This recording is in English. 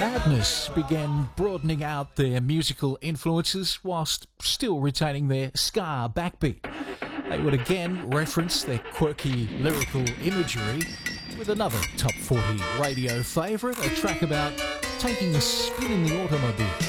Madness began broadening out their musical influences whilst still retaining their ska backbeat. They would again reference their quirky lyrical imagery with another top 40 radio favourite, a track about taking a spin in the automobile.